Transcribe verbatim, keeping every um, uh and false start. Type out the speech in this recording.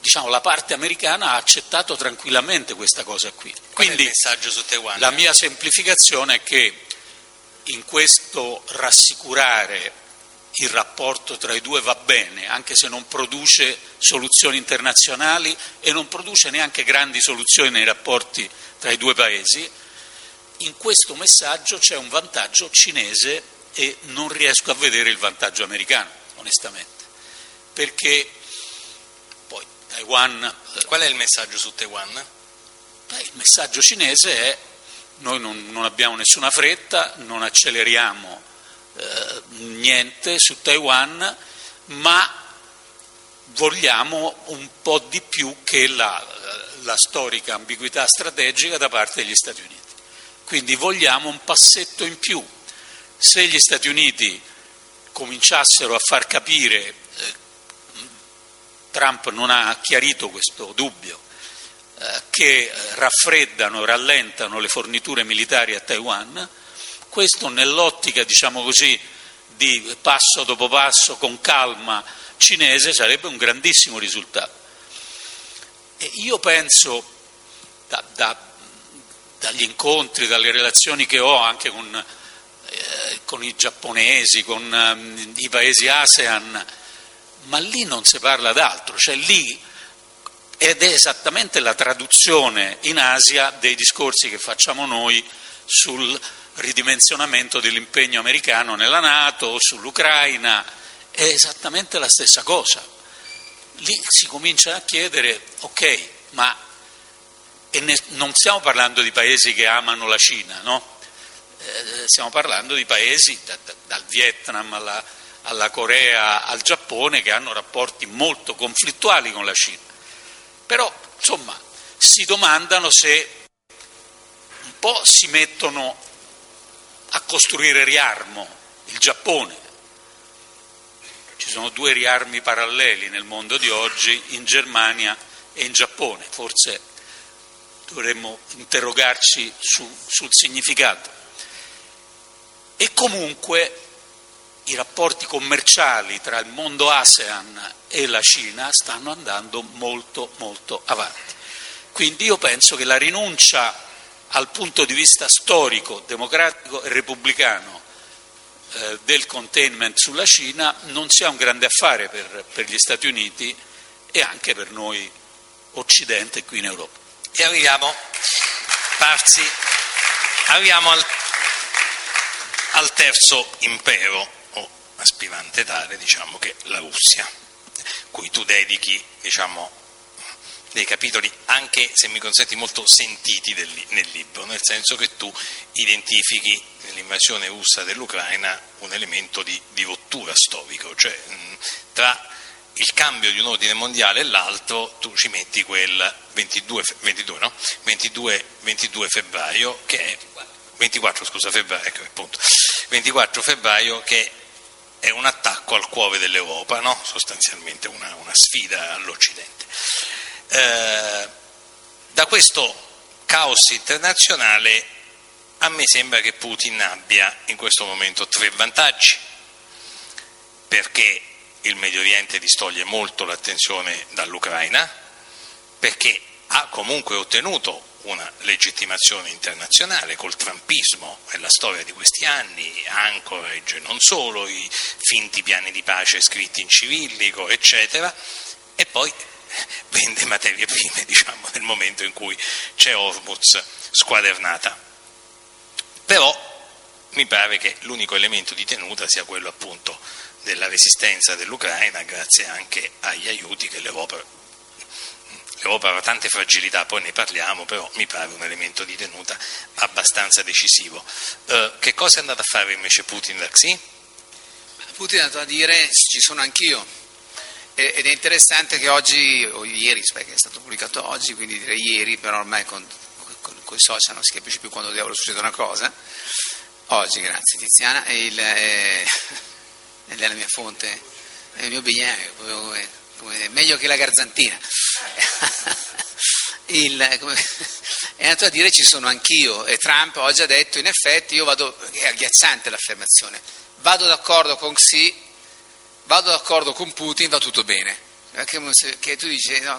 diciamo, la parte americana ha accettato tranquillamente questa cosa qui. Quindi il messaggio su Taiwan? La mia semplificazione è che in questo rassicurare il rapporto tra i due va bene, anche se non produce soluzioni internazionali e non produce neanche grandi soluzioni nei rapporti tra i due paesi. In questo messaggio c'è un vantaggio cinese e non riesco a vedere il vantaggio americano, onestamente, perché poi Taiwan... Qual è il messaggio su Taiwan? Beh, il messaggio cinese è: noi non, non abbiamo nessuna fretta, non acceleriamo eh, niente su Taiwan, ma vogliamo un po' di più che la, la storica ambiguità strategica da parte degli Stati Uniti. Quindi vogliamo un passetto in più. Se gli Stati Uniti cominciassero a far capire, eh, Trump non ha chiarito questo dubbio, eh, che raffreddano, rallentano le forniture militari a Taiwan, questo nell'ottica, diciamo così, di passo dopo passo, con calma cinese, sarebbe un grandissimo risultato. E io penso, da, da, dagli incontri, dalle relazioni che ho anche con, eh, con i giapponesi, con um, i paesi ASEAN, ma lì non si parla d'altro, cioè lì, ed è esattamente la traduzione in Asia dei discorsi che facciamo noi sul ridimensionamento dell'impegno americano nella NATO, sull'Ucraina, è esattamente la stessa cosa. Lì si comincia a chiedere, ok, ma e ne, non stiamo parlando di paesi che amano la Cina, no? Eh, stiamo parlando di paesi, da, da, dal Vietnam alla, alla Corea al Giappone, che hanno rapporti molto conflittuali con la Cina. Però, insomma, si domandano se un po' si mettono a costruire riarmo il Giappone. Ci sono due riarmi paralleli nel mondo di oggi, in Germania e in Giappone. Forse dovremmo interrogarci su, sul significato. E comunque i rapporti commerciali tra il mondo ASEAN e la Cina stanno andando molto molto avanti. Quindi io penso che la rinuncia al punto di vista storico, democratico e repubblicano eh, del containment sulla Cina non sia un grande affare per, per gli Stati Uniti e anche per noi Occidente qui in Europa. E arriviamo, Parsi, arriviamo al, al terzo impero, o aspirante tale, diciamo, che è la Russia, cui tu dedichi, diciamo, dei capitoli anche, se mi consenti, molto sentiti del, nel libro, nel senso che tu identifichi nell'invasione russa dell'Ucraina un elemento di, di rottura storico, cioè mh, tra il cambio di un ordine mondiale e l'altro tu ci metti quel ventidue, ventidue, no? ventidue, ventidue febbraio che è ventiquattro scusa febbraio, ecco, appunto, ventiquattro febbraio che è un attacco al cuore dell'Europa, no? Sostanzialmente una, una sfida all'Occidente. Eh, da questo caos internazionale a me sembra che Putin abbia in questo momento tre vantaggi, perché il Medio Oriente distoglie molto l'attenzione dall'Ucraina, perché ha comunque ottenuto una legittimazione internazionale col trumpismo e la storia di questi anni, Anchorage e non solo, i finti piani di pace scritti in cirillico, eccetera, e poi vende materie prime, diciamo, nel momento in cui c'è Hormuz squadernata. Però mi pare che l'unico elemento di tenuta sia quello appunto della resistenza dell'Ucraina, grazie anche agli aiuti che l'Europa, l'Europa aveva tante fragilità, poi ne parliamo, però mi pare un elemento di tenuta abbastanza decisivo. Eh, che cosa è andato a fare invece Putin da Xi? Putin è andato a dire ci sono anch'io. Ed è interessante che oggi, o ieri, perché è stato pubblicato oggi, quindi direi ieri, però ormai con, con, con i social non si capisce più quando diavolo succede una cosa. Oggi, grazie Tiziana, è, il, è, è la mia fonte, è il mio biglietto, come, come, meglio che la garzantina. il, come, è andato a dire ci sono anch'io, e Trump oggi ha detto in effetti io vado, è agghiacciante l'affermazione, vado d'accordo con Xi, vado d'accordo con Putin, va tutto bene. Che tu dici, no,